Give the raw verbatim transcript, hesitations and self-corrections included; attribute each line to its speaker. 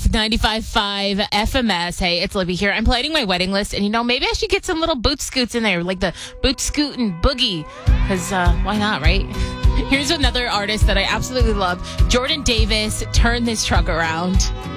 Speaker 1: ninety-five point five F M S. Hey, it's Libby here. I'm planning my wedding list, and you know, maybe I should get some little boot scoots in there, like the boot scoot and boogie, because uh, why not, right? Here's another artist that I absolutely love. Jordan Davis, Turn This Truck Around.